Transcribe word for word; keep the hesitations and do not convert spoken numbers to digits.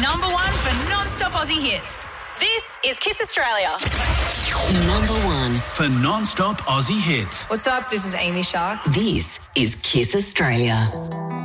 number one for non-stop Aussie hits. This is Kiss Australia. Number one for non-stop Aussie hits. What's up? This is Amy Shark. This is Kiss Australia.